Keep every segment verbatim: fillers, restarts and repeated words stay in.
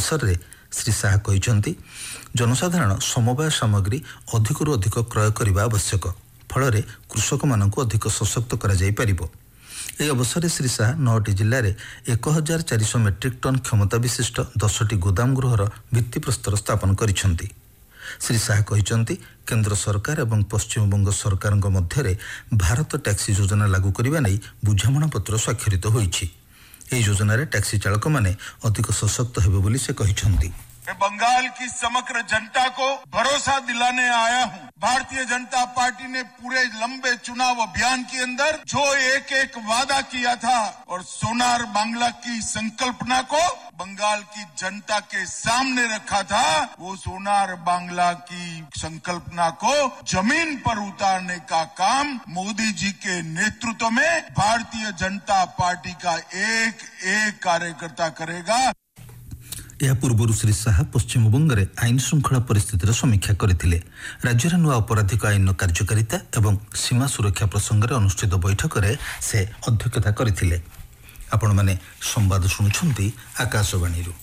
ଅବସରରେ ଶ୍ରୀ ଶାହା କହିଛନ୍ତି ଜନସାଧାରଣ ସମବାୟ ସାମଗ୍ରୀ ଅଧିକରୁ ଅଧିକ କ୍ରୟ କରିବା ଆବଶ୍ୟକ, ଫଳରେ କୃଷକମାନଙ୍କୁ ଅଧିକ ସଶକ୍ତ କରାଯାଇପାରିବ। ଏହି ଅବସରରେ ଶ୍ରୀ ଶାହା ନଅଟି ଜିଲ୍ଲାରେ ଏକ ହଜାର ଚାରିଶହ ମେଟ୍ରିକ୍ ଟନ୍ କ୍ଷମତା ବିଶିଷ୍ଟ ଦଶଟି ଗୋଦାମ ଗୃହର ଭିତ୍ତିପ୍ରସ୍ତର ସ୍ଥାପନ କରିଛନ୍ତି। ଶ୍ରୀ ଶାହା କହିଛନ୍ତି କେନ୍ଦ୍ର ସରକାର ଏବଂ ପଶ୍ଚିମବଙ୍ଗ ସରକାରଙ୍କ ମଧ୍ୟରେ ଭାରତ ଟ୍ୟାକ୍ସି ଯୋଜନା ଲାଗୁ କରିବା ନେଇ ବୁଝାମଣାପତ୍ର ସ୍ୱାକ୍ଷରିତ ହୋଇଛି। ଏହି ଯୋଜନାରେ ଟ୍ୟାକ୍ସି ଚାଳକମାନେ ଅଧିକ ସଶକ୍ତ ହେବେ ବୋଲି ସେ କହିଛନ୍ତି। मैं बंगाल की समग्र जनता को भरोसा दिलाने आया हूं। भारतीय जनता पार्टी ने पूरे लंबे चुनाव अभियान के अंदर जो एक एक वादा किया था और सोनार बांग्ला की संकल्पना को बंगाल की जनता के सामने रखा था, वो सोनार बांग्ला की संकल्पना को जमीन पर उतारने का काम मोदी जी के नेतृत्व में भारतीय जनता पार्टी का एक एक कार्यकर्ता करेगा। ଏହା ପୂର୍ବରୁ ଶ୍ରୀ ଶାହା ପଶ୍ଚିମବଙ୍ଗରେ ଆଇନ ଶୃଙ୍ଖଳା ପରିସ୍ଥିତିର ସମୀକ୍ଷା କରିଥିଲେ। ରାଜ୍ୟରେ ନୂଆ ଅପରାଧିକ ଆଇନର କାର୍ଯ୍ୟକାରିତା ଏବଂ ସୀମା ସୁରକ୍ଷା ପ୍ରସଙ୍ଗରେ ଅନୁଷ୍ଠିତ ବୈଠକରେ ସେ ଅଧ୍ୟକ୍ଷତା କରିଥିଲେ। ଆପଣମାନେ ସମ୍ବାଦ ଶୁଣୁଛନ୍ତି ଆକାଶବାଣୀରୁ।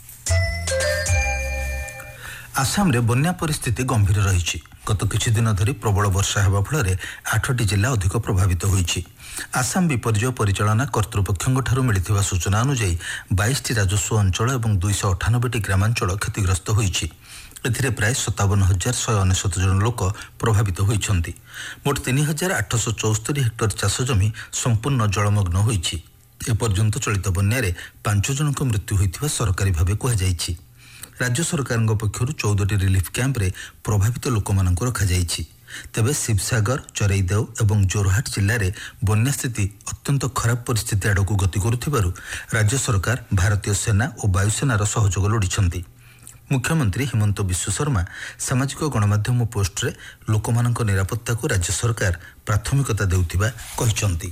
ଆସାମରେ ବନ୍ୟା ପରିସ୍ଥିତି ଗମ୍ଭୀର ରହିଛି। ଗତ କିଛି ଦିନ ଧରି ପ୍ରବଳ ବର୍ଷା ହେବା ଫଳରେ ଆଠଟି ଜିଲ୍ଲା ଅଧିକ ପ୍ରଭାବିତ ହୋଇଛି। ଆସାମ ବିପର୍ଯ୍ୟୟ ପରିଚାଳନା କର୍ତ୍ତୃପକ୍ଷଙ୍କଠାରୁ ମିଳିଥିବା ସୂଚନା ଅନୁଯାୟୀ ବାଇଶଟି ରାଜସ୍ୱ ଅଞ୍ଚଳ ଏବଂ ଦୁଇଶହ ଅଠାନବେଟି ଗ୍ରାମାଞ୍ଚଳ କ୍ଷତିଗ୍ରସ୍ତ ହୋଇଛି। ଏଥିରେ ପ୍ରାୟ ସତାବନ ହଜାର ଶହେ ଅନେଶତ ଜଣ ଲୋକ ପ୍ରଭାବିତ ହୋଇଛନ୍ତି। ମୋଟ ତିନି ହଜାର ଆଠଶହ ଚଉସ୍ତରୀ ହେକ୍ଟର ଚାଷ ଜମି ସମ୍ପୂର୍ଣ୍ଣ ଜଳମଗ୍ନ ହୋଇଛି। ଏପର୍ଯ୍ୟନ୍ତ ଚଳିତ ବନ୍ୟାରେ ପାଞ୍ଚ ଜଣଙ୍କ ମୃତ୍ୟୁ ହୋଇଥିବା ସରକାରୀ ଭାବେ କୁହାଯାଇଛି। ରାଜ୍ୟ ସରକାରଙ୍କ ପକ୍ଷରୁ ଚଉଦଟି ରିଲିଫ୍ କ୍ୟାମ୍ପରେ ପ୍ରଭାବିତ ଲୋକମାନଙ୍କୁ ରଖାଯାଇଛି। ତେବେ ଶିବସାଗର, ଚରେଇଦେଓ ଏବଂ ଜୋରହାଟ ଜିଲ୍ଲାରେ ବନ୍ୟା ସ୍ଥିତି ଅତ୍ୟନ୍ତ ଖରାପ ପରିସ୍ଥିତି ଆଡ଼କୁ ଗତି କରୁଥିବାରୁ ରାଜ୍ୟ ସରକାର ଭାରତୀୟ ସେନା ଓ ବାୟୁସେନାର ସହଯୋଗ ଲୋଡ଼ିଛନ୍ତି। ମୁଖ୍ୟମନ୍ତ୍ରୀ ହିମନ୍ତ ବିଶ୍ୱ ଶର୍ମା ସାମାଜିକ ଗଣମାଧ୍ୟମ ପୋଷ୍ଟରେ ଲୋକମାନଙ୍କ ନିରାପତ୍ତାକୁ ରାଜ୍ୟ ସରକାର ପ୍ରାଥମିକତା ଦେଉଥିବା କହିଛନ୍ତି।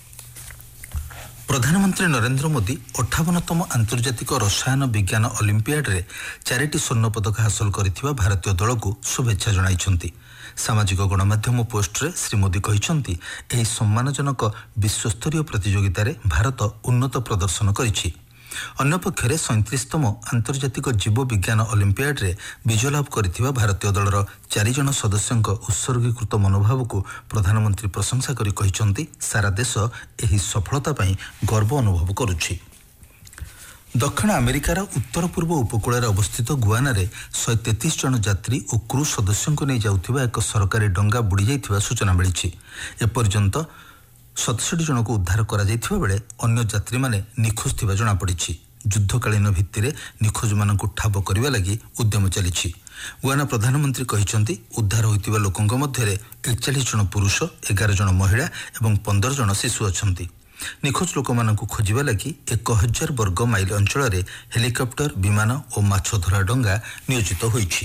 ପ୍ରଧାନମନ୍ତ୍ରୀ ନରେନ୍ଦ୍ର ମୋଦି ଅଠାବନତମ ଆନ୍ତର୍ଜାତିକ ରସାୟନ ବିଜ୍ଞାନ ଅଲିମ୍ପିଆଡରେ ଚାରିଟି ସ୍ୱର୍ଣ୍ଣପଦକ ହାସଲ କରିଥିବା ଭାରତୀୟ ଦଳକୁ ଶୁଭେଚ୍ଛା ଜଣାଇଛନ୍ତି। ସାମାଜିକ ଗଣମାଧ୍ୟମ ପୋଷ୍ଟରେ ଶ୍ରୀ ମୋଦି କହିଛନ୍ତି ଏହି ସମ୍ମାନଜନକ ବିଶ୍ୱସ୍ତରୀୟ ପ୍ରତିଯୋଗିତାରେ ଭାରତ ଉନ୍ନତ ପ୍ରଦର୍ଶନ କରିଛି। ଅନ୍ୟପକ୍ଷରେ ସଇଁତିରିଶତମ ଆନ୍ତର୍ଜାତିକ ଜୀବ ବିଜ୍ଞାନ ଅଲିମ୍ପିଆଡରେ ବିଜୟ ଲାଭ କରିଥିବା ଭାରତୀୟ ଦଳର ଚାରିଜଣ ସଦସ୍ୟଙ୍କ ଉତ୍ସର୍ଗୀକୃତ ମନୋଭାବକୁ ପ୍ରଧାନମନ୍ତ୍ରୀ ପ୍ରଶଂସା କରି କହିଛନ୍ତି ସାରା ଦେଶ ଏହି ସଫଳତା ପାଇଁ ଗର୍ବ ଅନୁଭବ କରୁଛି। ଦକ୍ଷିଣ ଆମେରିକାର ଉତ୍ତର ପୂର୍ବ ଉପକୂଳରେ ଅବସ୍ଥିତ ଗୁଆନାରେ ଶହେ ତେତିଶ ଜଣ ଯାତ୍ରୀ ଓ କ୍ରୁ ସଦସ୍ୟଙ୍କୁ ନେଇ ଯାଉଥିବା ଏକ ସରକାରୀ ଡଙ୍ଗା ବୁଡ଼ି ଯାଇଥିବା ସୂଚନା ମିଳିଛି। ଏପର୍ଯ୍ୟନ୍ତ ସତଷଠି ଜଣଙ୍କୁ ଉଦ୍ଧାର କରାଯାଇଥିବା ବେଳେ ଅନ୍ୟ ଯାତ୍ରୀମାନେ ନିଖୋଜ ଥିବା ଜଣାପଡ଼ିଛି। ଯୁଦ୍ଧକାଳୀନ ଭିତ୍ତିରେ ନିଖୋଜମାନଙ୍କୁ ଠାବ କରିବା ଲାଗି ଉଦ୍ୟମ ଚାଲିଛି। ଗୁଆନା ପ୍ରଧାନମନ୍ତ୍ରୀ କହିଛନ୍ତି ଉଦ୍ଧାର ହୋଇଥିବା ଲୋକଙ୍କ ମଧ୍ୟରେ ଏକଚାଳିଶ ଜଣ ପୁରୁଷ, ଏଗାର ଜଣ ମହିଳା ଏବଂ ପନ୍ଦର ଜଣ ଶିଶୁ ଅଛନ୍ତି। ନିଖୋଜ ଲୋକମାନଙ୍କୁ ଖୋଜିବା ଲାଗି ଏକ ହଜାର ବର୍ଗ ମାଇଲ ଅଞ୍ଚଳରେ ହେଲିକପ୍ଟର, ବିମାନ ଓ ମାଛ ଧରା ଡଙ୍ଗା ନିୟୋଜିତ ହୋଇଛି।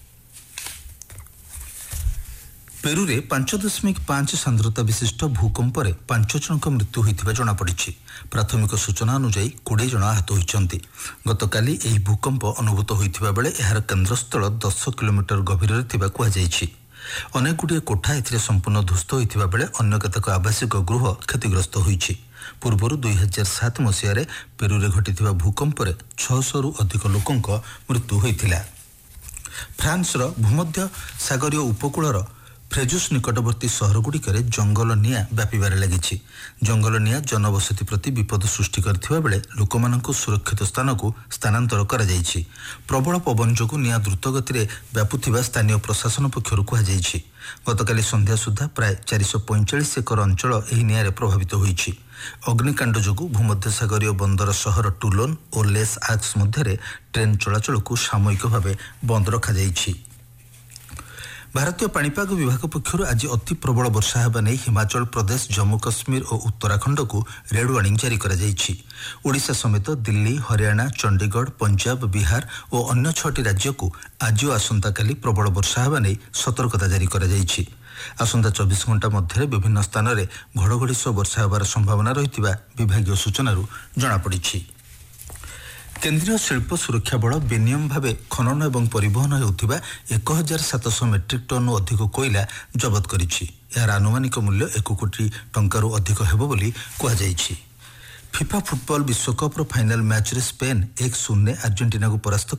ପେରୁରେ ପାଞ୍ଚ ଦଶମିକ ପାଞ୍ଚ ସାନ୍ଦ୍ରତା ବିଶିଷ୍ଟ ଭୂକମ୍ପରେ ପାଞ୍ଚ ଜଣଙ୍କ ମୃତ୍ୟୁ ହୋଇଥିବା ଜଣାପଡ଼ିଛି। ପ୍ରାଥମିକ ସୂଚନା ଅନୁଯାୟୀ କୋଡ଼ିଏ ଜଣ ଆହତ ହୋଇଛନ୍ତି। ଗତକାଲି ଏହି ଭୂକମ୍ପ ଅନୁଭୂତ ହୋଇଥିବା ବେଳେ ଏହାର କେନ୍ଦ୍ରସ୍ଥଳ ଦଶ କିଲୋମିଟର ଗଭୀରରେ ଥିବା କୁହାଯାଇଛି। ଅନେକ ଗୁଡ଼ିଏ କୋଠା ଏଥିରେ ସମ୍ପୂର୍ଣ୍ଣ ଧ୍ୱସ୍ତ ହୋଇଥିବା ବେଳେ ଅନ୍ୟ କେତେକ ଆବାସିକ ଗୃହ କ୍ଷତିଗ୍ରସ୍ତ ହୋଇଛି। ପୂର୍ବରୁ ଦୁଇ ହଜାର ସାତ ମସିହାରେ ପେରୁରେ ଘଟିଥିବା ଭୂକମ୍ପରେ ଛଅଶହରୁ ଅଧିକ ଲୋକଙ୍କ ମୃତ୍ୟୁ ହୋଇଥିଲା। ଫ୍ରାନ୍ସର ଭୂମଧ୍ୟ ସାଗରୀୟ ଉପକୂଳର ଫ୍ରେଜୁସ୍ ନିକଟବର୍ତ୍ତୀ ସହରଗୁଡ଼ିକରେ ଜଙ୍ଗଲ ନିଆଁ ବ୍ୟାପିବାରେ ଲାଗିଛି। ଜଙ୍ଗଲ ନିଆଁ ଜନବସତି ପ୍ରତି ବିପଦ ସୃଷ୍ଟି କରିଥିବା ବେଳେ ଲୋକମାନଙ୍କୁ ସୁରକ୍ଷିତ ସ୍ଥାନକୁ ସ୍ଥାନାନ୍ତର କରାଯାଇଛି। ପ୍ରବଳ ପବନ ଯୋଗୁଁ ନିଆଁ ଦ୍ରୁତଗତିରେ ବ୍ୟାପୁଥିବା ସ୍ଥାନୀୟ ପ୍ରଶାସନ ପକ୍ଷରୁ କୁହାଯାଇଛି। ଗତକାଲି ସନ୍ଧ୍ୟା ସୁଦ୍ଧା ପ୍ରାୟ ଚାରିଶହ ପଇଁଚାଳିଶ ଏକର ଅଞ୍ଚଳ ଏହି ନିଆଁରେ ପ୍ରଭାବିତ ହୋଇଛି। ଅଗ୍ନିକାଣ୍ଡ ଯୋଗୁଁ ଭୂମଧ୍ୟସାଗରୀୟ ବନ୍ଦର ସହର ଟୁଲୋନ୍ ଓ ଲେସ୍ ଆକ୍ସ ମଧ୍ୟରେ ଟ୍ରେନ୍ ଚଳାଚଳକୁ ସାମୟିକ ଭାବେ ବନ୍ଦ ରଖାଯାଇଛି। ଭାରତୀୟ ପାଣିପାଗ ବିଭାଗ ପକ୍ଷରୁ ଆଜି ଅତି ପ୍ରବଳ ବର୍ଷା ହେବା ନେଇ ହିମାଚଳ ପ୍ରଦେଶ, ଜମ୍ମୁ କାଶ୍ମୀର ଓ ଉତ୍ତରାଖଣ୍ଡକୁ ରେଡ୍ ୱାର୍ଣ୍ଣିଂ ଜାରି କରାଯାଇଛି। ଓଡ଼ିଶା ସମେତ ଦିଲ୍ଲୀ, ହରିୟାଣା, ଚଣ୍ଡିଗଡ଼, ପଞ୍ଜାବ, ବିହାର ଓ ଅନ୍ୟ ଛଅଟି ରାଜ୍ୟକୁ ଆଜି ଓ ଆସନ୍ତାକାଲି ପ୍ରବଳ ବର୍ଷା ହେବା ନେଇ ସତର୍କତା ଜାରି କରାଯାଇଛି। ଆସନ୍ତା ଚବିଶ ଘଣ୍ଟା ମଧ୍ୟରେ ବିଭିନ୍ନ ସ୍ଥାନରେ ଘଡ଼ଘଡ଼ି ସହ ବର୍ଷା ହେବାର ସମ୍ଭାବନା ରହିଥିବା ବିଭାଗୀୟ ସୂଚନାରୁ ଜଣାପଡ଼ିଛି। କେନ୍ଦ୍ରୀୟ ଶିଳ୍ପ ସୁରକ୍ଷା ବଳ ବେନିୟମ ଭାବେ ଖନନ ଏବଂ ପରିବହନ ହେଉଥିବା ଏକ ହଜାର ସାତଶହ ମେଟ୍ରିକ୍ ଟନ୍ରୁ ଅଧିକ କୋଇଲା ଜବତ କରିଛି। ଏହାର ଆନୁମାନିକ ମୂଲ୍ୟ ଏକ କୋଟି ଟଙ୍କାରୁ ଅଧିକ ହେବ ବୋଲି କୁହାଯାଇଛି। ଫିଫା ଫୁଟବଲ ବିଶ୍ୱକପ୍ର ଫାଇନାଲ ମ୍ୟାଚ୍ରେ ସ୍ପେନ୍ ଏକ ଶୂନରେ ଆର୍ଜେଣ୍ଟିନାକୁ ପରାସ୍ତ